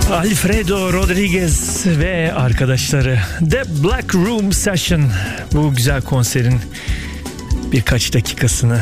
Alfredo Rodriguez ve arkadaşları The Black Room Session. Bu güzel konserin birkaç dakikasını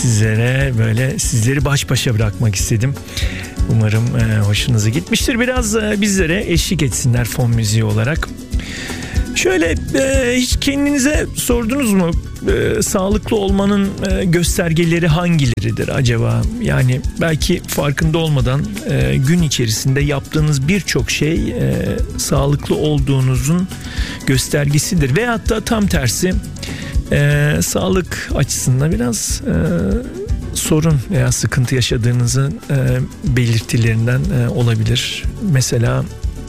sizleri baş başa bırakmak istedim. Umarım hoşunuza gitmiştir. Biraz bizlere eşlik etsinler fon müziği olarak. Şöyle hiç kendinize sordunuz mu? Sağlıklı olmanın göstergeleri hangileridir acaba? Yani belki farkında olmadan gün içerisinde yaptığınız birçok şey sağlıklı olduğunuzun göstergesidir. Veyahut da tam tersi sağlık açısından biraz sorun veya sıkıntı yaşadığınızın belirtilerinden olabilir. Mesela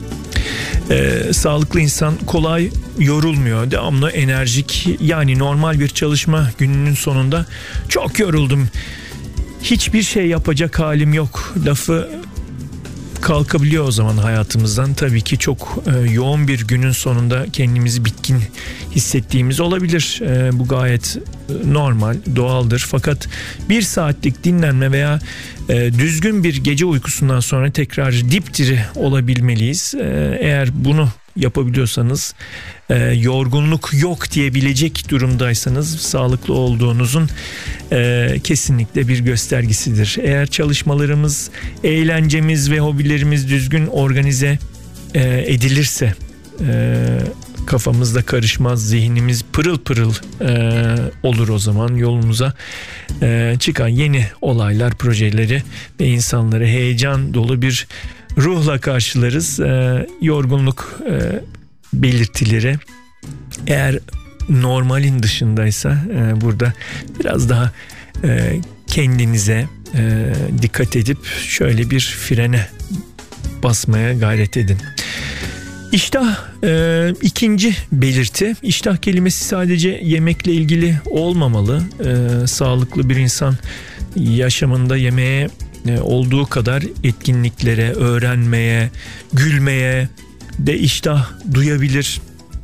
sağlıklı insan kolay yorulmuyor, devamlı enerjik, yani normal bir çalışma gününün sonunda çok yoruldum, hiçbir şey yapacak halim yok lafı kalkabiliyor o zaman hayatımızdan. Tabii ki çok yoğun bir günün sonunda kendimizi bitkin hissettiğimiz olabilir. Bu gayet normal, doğaldır. Fakat bir saatlik dinlenme veya düzgün bir gece uykusundan sonra tekrar dipdiri olabilmeliyiz. Eğer bunu yapabiliyorsanız, yorgunluk yok diyebilecek durumdaysanız sağlıklı olduğunuzun kesinlikle bir göstergesidir. Eğer çalışmalarımız, eğlencemiz ve hobilerimiz düzgün organize edilirse, kafamızda karışmaz, zihnimiz pırıl pırıl olur, o zaman yolumuza çıkan yeni olaylar, projeleri ve insanları heyecan dolu bir ruhla karşılarız. Yorgunluk belirtileri eğer normalin dışındaysa burada biraz daha kendinize dikkat edip şöyle bir frene basmaya gayret edin. İştah ikinci belirti. İştah kelimesi sadece yemekle ilgili olmamalı. Sağlıklı bir insan yaşamında yemeğe olduğu kadar etkinliklere, öğrenmeye, gülmeye de iştah duyabilir,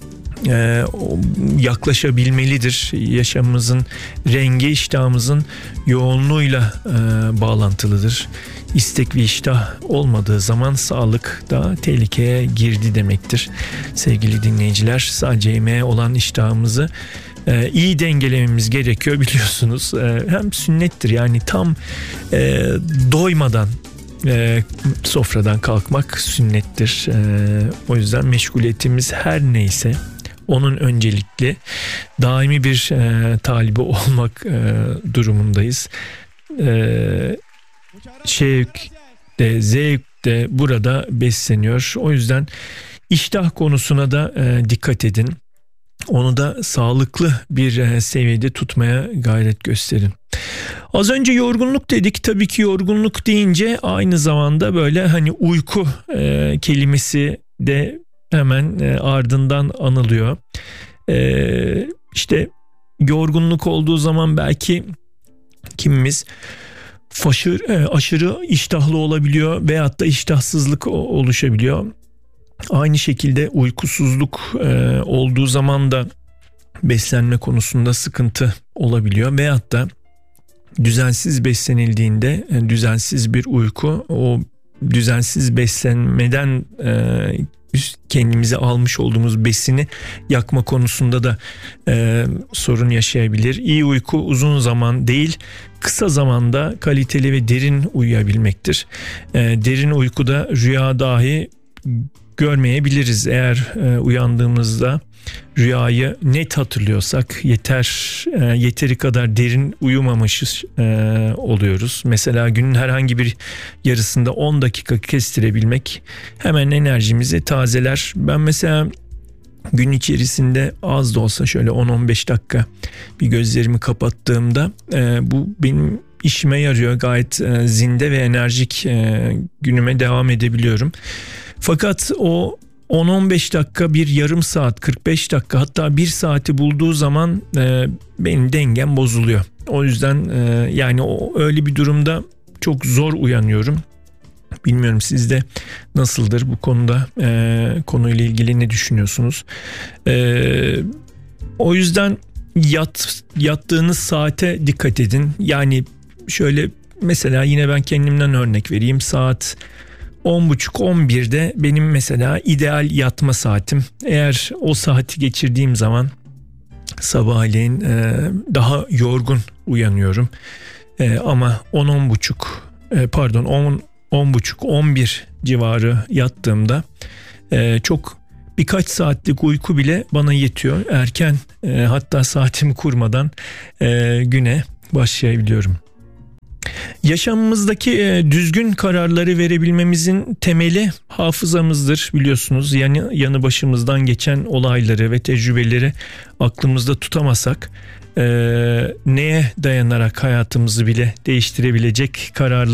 yaklaşabilmelidir. Yaşamımızın rengi iştahımızın yoğunluğuyla bağlantılıdır. İstek ve iştah olmadığı zaman sağlık da tehlikeye girdi demektir. Sevgili dinleyiciler, sadece yemeğe olan iştahımızı iyi dengelememiz gerekiyor, biliyorsunuz. Hem sünnettir, yani tam doymadan sofradan kalkmak sünnettir. O yüzden meşguliyetimiz her neyse onun öncelikli daimi bir talibi olmak durumundayız. Şevk de, zevk de burada besleniyor. O yüzden iştah konusuna da dikkat edin. Onu da sağlıklı bir seviyede tutmaya gayret gösterin. Az önce yorgunluk dedik. Tabii ki yorgunluk deyince aynı zamanda böyle hani uyku kelimesi de hemen ardından anılıyor. İşte yorgunluk olduğu zaman belki kimimiz aşırı iştahlı olabiliyor veyahut da iştahsızlık oluşabiliyor. Aynı şekilde uykusuzluk olduğu zaman da beslenme konusunda sıkıntı olabiliyor veyahut da düzensiz beslenildiğinde düzensiz bir uyku, o düzensiz beslenmeden kendimize almış olduğumuz besini yakma konusunda da sorun yaşayabilir. İyi uyku uzun zaman değil, kısa zamanda kaliteli ve derin uyuyabilmektir. Derin uykuda rüya dahi görmeyebiliriz. Eğer uyandığımızda rüyayı net hatırlıyorsak yeteri kadar derin uyumamışız oluyoruz. Mesela günün herhangi bir yarısında 10 dakika kestirebilmek hemen enerjimizi tazeler. Ben mesela gün içerisinde az da olsa şöyle 10-15 dakika bir gözlerimi kapattığımda bu benim işime yarıyor. Gayet zinde ve enerjik günüme devam edebiliyorum. Fakat o 10-15 dakika, bir yarım saat, 45 dakika, hatta bir saati bulduğu zaman benim dengem bozuluyor. O yüzden yani öyle bir durumda çok zor uyanıyorum. Bilmiyorum sizde nasıldır bu konuda, konuyla ilgili ne düşünüyorsunuz? O yüzden yattığınız saate dikkat edin. Yani şöyle mesela yine ben kendimden örnek vereyim. Saat 10.30-11'de benim mesela ideal yatma saatim. Eğer o saati geçirdiğim zaman sabahleyin daha yorgun uyanıyorum. Ama 10.30-11 civarı yattığımda çok birkaç saatlik uyku bile bana yetiyor. Erken hatta saatimi kurmadan güne başlayabiliyorum. Yaşamımızdaki düzgün kararları verebilmemizin temeli hafızamızdır, biliyorsunuz. Yanı başımızdan geçen olayları ve tecrübeleri aklımızda tutamazsak neye dayanarak hayatımızı bile değiştirebilecek kararlar